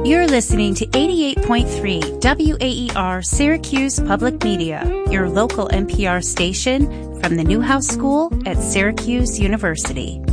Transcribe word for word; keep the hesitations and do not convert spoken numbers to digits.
You're listening to eighty-eight point three W A E R Syracuse Public Media, your local N P R station from the Newhouse School at Syracuse University.